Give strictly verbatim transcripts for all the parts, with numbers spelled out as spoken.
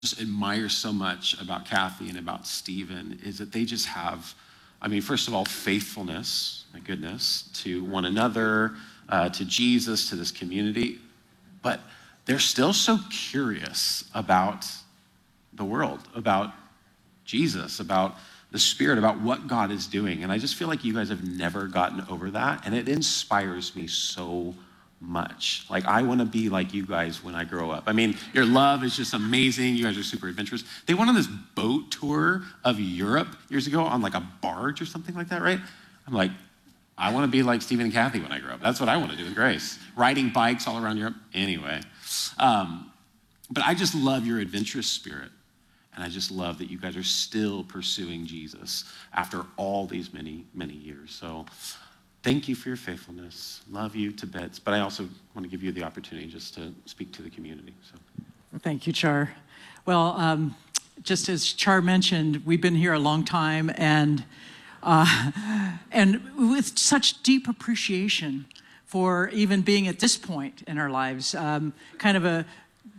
just admire so much about Kathy and about Stephen is that they just have, I mean, first of all, faithfulness, my goodness, to one another, uh, to Jesus, to this community, but they're still so curious about the world, about Jesus, about the Spirit, about what God is doing. And I just feel like you guys have never gotten over that, and it inspires me so much. Like, I want to be like you guys when I grow up. I mean, your love is just amazing. You guys are super adventurous. They went on this boat tour of Europe years ago on like a barge or something like that, right? I'm like, I want to be like Stephen and Kathy when I grow up. That's what I want to do with Grace. Riding bikes all around Europe. Anyway. Um, but I just love your adventurous spirit. And I just love that you guys are still pursuing Jesus after all these many, many years. So thank you for your faithfulness. Love you to bits. But I also want to give you the opportunity just to speak to the community. So, thank you, Char. Well, um, just as Char mentioned, we've been here a long time, and uh, and with such deep appreciation for even being at this point in our lives. Um, kind of a,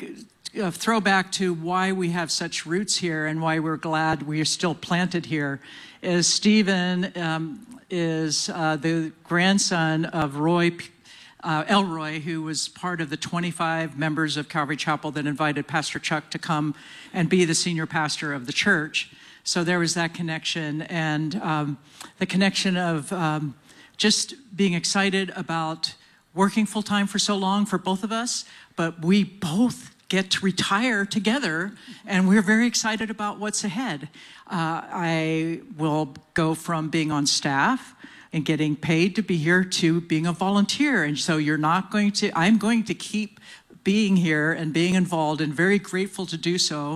a throwback to why we have such roots here and why we're glad we are still planted here is Stephen um, is uh, the grandson of Roy, uh, Elroy, who was part of the twenty-five members of Calvary Chapel that invited Pastor Chuck to come and be the senior pastor of the church. So there was that connection, and um, the connection of um, just being excited about working full-time for so long for both of us, but we both get to retire together, and we're very excited about what's ahead. Uh, I will go from being on staff and getting paid to be here to being a volunteer, and so you're not going to, I'm going to keep being here and being involved, and very grateful to do so.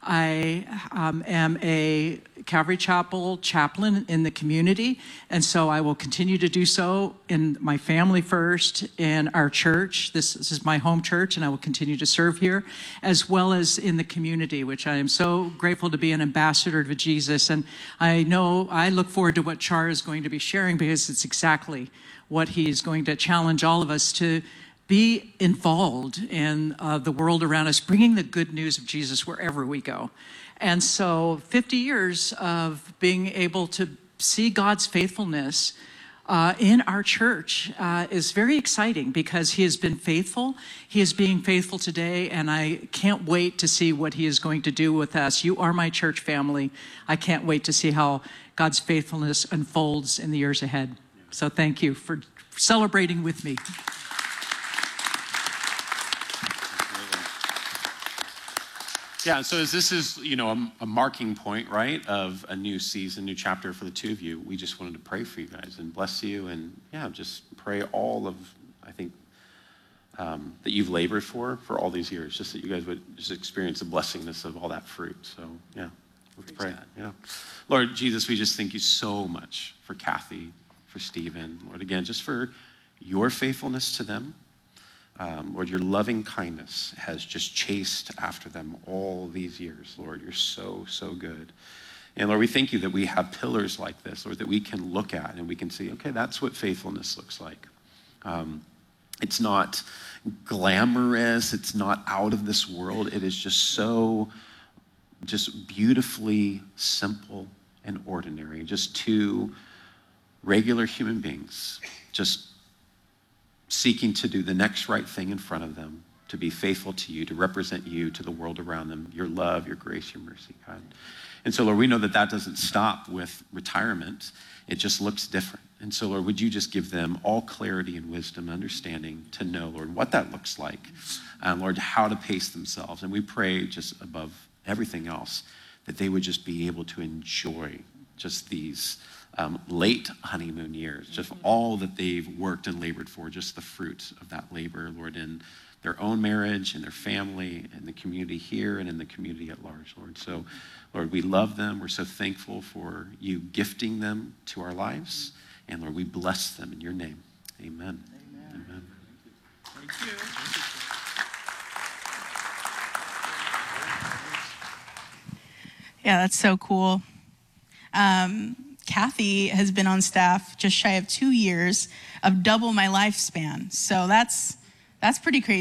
I um, am a Calvary Chapel chaplain in the community, and so I will continue to do so in my family first, in our church. This, this is my home church, and I will continue to serve here, as well as in the community, which I am so grateful to be an ambassador to Jesus. And I know I look forward to what Char is going to be sharing, because it's exactly what he is going to challenge all of us to be involved in uh, the world around us, bringing the good news of Jesus wherever we go. And so fifty years of being able to see God's faithfulness uh, in our church uh, is very exciting, because he has been faithful. He is being faithful today, and I can't wait to see what he is going to do with us. You are my church family. I can't wait to see how God's faithfulness unfolds in the years ahead. So thank you for celebrating with me. Yeah, so as this is, you know, a, a marking point, right, of a new season, new chapter for the two of you, we just wanted to pray for you guys and bless you, and yeah, just pray all of, I think, um, that you've labored for for all these years, just that you guys would just experience the blessingness of all that fruit. So yeah, let's pray. Yeah, Lord Jesus, we just thank you so much for Kathy, for Stephen, Lord, again, just for your faithfulness to them. Um, Lord, your loving kindness has just chased after them all these years. Lord, you're so, so good. And Lord, we thank you that we have pillars like this, Lord, that we can look at and we can see, okay, that's what faithfulness looks like. Um, it's not glamorous. It's not out of this world. It is just so, just beautifully simple and ordinary. Just two regular human beings, just seeking to do the next right thing in front of them, to be faithful to you, to represent you to the world around them, your love, your grace, your mercy, God. And so, Lord, we know that that doesn't stop with retirement. It just looks different. And so, Lord, would you just give them all clarity and wisdom, understanding to know, Lord, what that looks like, um, Lord, how to pace themselves. And we pray just above everything else that they would just be able to enjoy just these Um, late honeymoon years, just all that they've worked and labored for, just the fruits of that labor, Lord, in their own marriage, in their family, in the community here, and in the community at large, Lord. So, Lord, we love them. We're so thankful for you gifting them to our lives. And, Lord, we bless them in your name. Amen. Amen. Amen. Thank you. Yeah, that's so cool. Um, Kathy has been on staff just shy of two years of double my lifespan. So that's that's pretty crazy.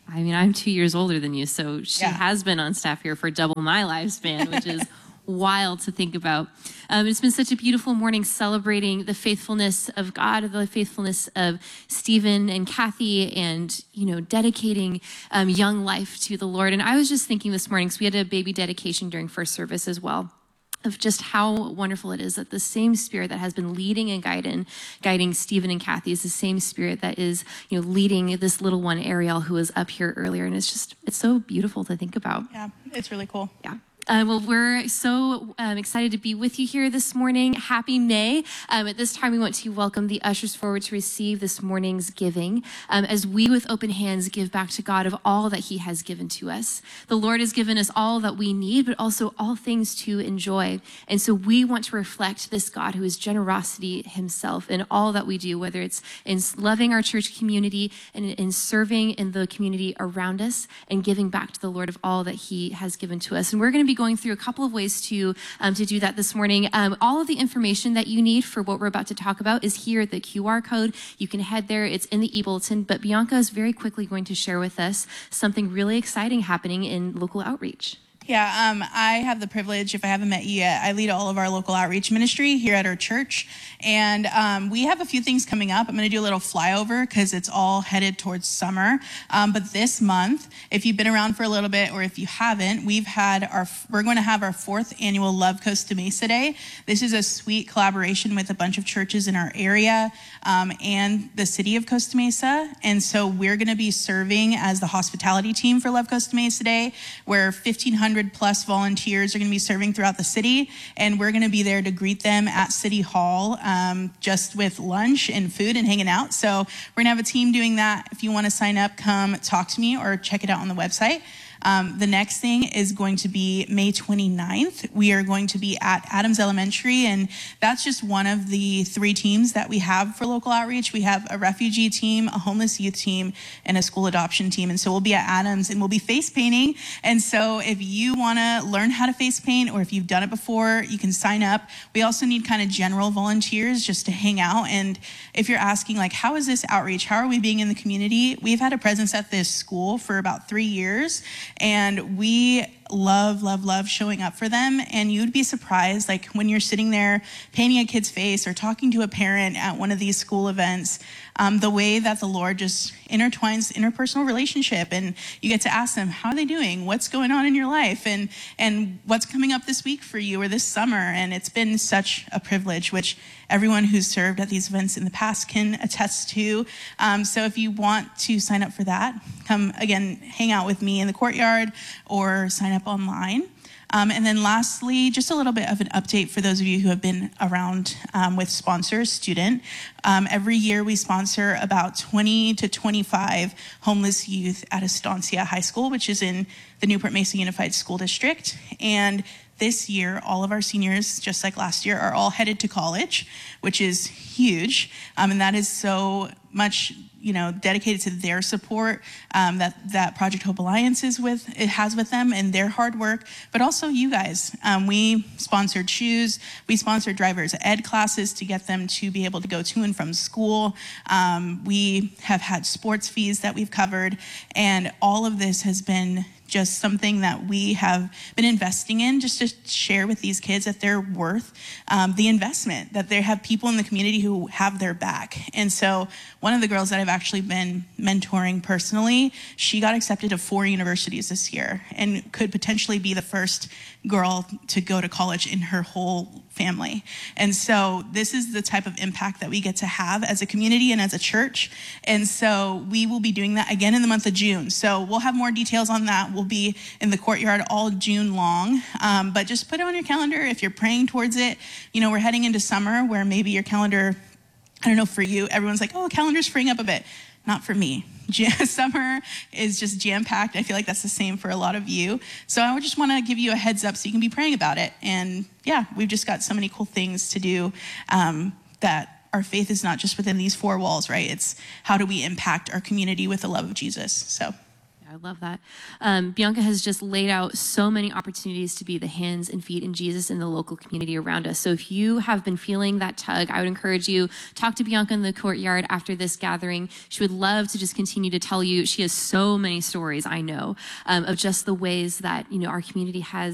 I mean, I'm two years older than you, so she Yeah. has been on staff here for double my lifespan, which is wild to think about. Um, it's been such a beautiful morning celebrating the faithfulness of God, the faithfulness of Stephen and Kathy, and, you know, dedicating um, young life to the Lord. And I was just thinking this morning, because we had a baby dedication during first service as well, of just how wonderful it is that the same Spirit that has been leading and guiding, guiding Stephen and Kathy is the same Spirit that is, you know, leading this little one, Ariel, who was up here earlier. And it's just, it's so beautiful to think about. Yeah, it's really cool. Yeah. Uh, well, we're so um, excited to be with you here this morning. Happy May. Um, at this time, we want to welcome the ushers forward to receive this morning's giving um, as we, with open hands, give back to God of all that he has given to us. The Lord has given us all that we need, but also all things to enjoy. And so we want to reflect this God who is generosity himself in all that we do, whether it's in loving our church community and in serving in the community around us and giving back to the Lord of all that he has given to us. And we're going to be going through a couple of ways to um, to do that this morning. Um, all of the information that you need for what we're about to talk about is here at the Q R code. You can head there. It's in the e-bulletin. But Bianca is very quickly going to share with us something really exciting happening in local outreach. Yeah, um, I have the privilege, if I haven't met you yet, I lead all of our local outreach ministry here at our church. And um, we have a few things coming up. I'm going to do a little flyover because it's all headed towards summer. Um, but this month, if you've been around for a little bit or if you haven't, we've had our, we're going to have our fourth annual Love Costa Mesa Day. This is a sweet collaboration with a bunch of churches in our area um, and the city of Costa Mesa. And so we're going to be serving as the hospitality team for Love Costa Mesa Day, where fifteen hundred plus volunteers are going to be serving throughout the city, and we're going to be there to greet them at City Hall um, just with lunch and food and hanging out. So we're going to have a team doing that. If you want to sign up, come talk to me or check it out on the website. Um, the next thing is going to be May twenty-ninth. We are going to be at Adams Elementary, and that's just one of the three teams that we have for local outreach. We have a refugee team, a homeless youth team, and a school adoption team. And so we'll be at Adams, and we'll be face painting. And so if you want to learn how to face paint, or if you've done it before, you can sign up. We also need kind of general volunteers just to hang out. And if you're asking, like, how is this outreach? How are we being in the community? We've had a presence at this school for about three years. And we love, love, love showing up for them. And you'd be surprised, like when you're sitting there painting a kid's face or talking to a parent at one of these school events, um, the way that the Lord just intertwines interpersonal relationship, and you get to ask them, how are they doing? What's going on in your life? And, and what's coming up this week for you or this summer? And it's been such a privilege, which everyone who's served at these events in the past can attest to. Um, so if you want to sign up for that, come again, hang out with me in the courtyard or sign up online. Um, and then lastly, just a little bit of an update for those of you who have been around um, with Sponsor Student. Um, every year we sponsor about twenty to twenty-five homeless youth at Estancia High School, which is in the Newport Mesa Unified School District. And this year, all of our seniors, just like last year, are all headed to college, which is huge. Um, and that is so much, you know, dedicated to their support um, that, that Project Hope Alliance is with, it has with them and their hard work, but also you guys. Um, we sponsored shoes. We sponsored driver's ed classes to get them to be able to go to and from school. Um, we have had sports fees that we've covered, and all of this has been just something that we have been investing in, just to share with these kids that they're worth um, the investment, that they have people in the community who have their back. And so one of the girls that I've actually been mentoring personally, she got accepted to four universities this year and could potentially be the first girl to go to college in her whole family. And so this is the type of impact that we get to have as a community and as a church. And so we will be doing that again in the month of June. So we'll have more details on that. We'll be in the courtyard all June long. Um, but just put it on your calendar if you're praying towards it. You know, we're heading into summer where maybe your calendar, I don't know, for you, everyone's like, oh, calendar's freeing up a bit. Not for me. Summer is just jam-packed. I feel like that's the same for a lot of you. So I would just want to give you a heads up so you can be praying about it. And yeah, we've just got so many cool things to do um, that our faith is not just within these four walls, right? It's how do we impact our community with the love of Jesus. So. I love that. Um, Bianca has just laid out so many opportunities to be the hands and feet in Jesus in the local community around us. So if you have been feeling that tug, I would encourage you, talk to Bianca in the courtyard after this gathering. She would love to just continue to tell you. She has so many stories, I know, um, of just the ways that, you know, our community has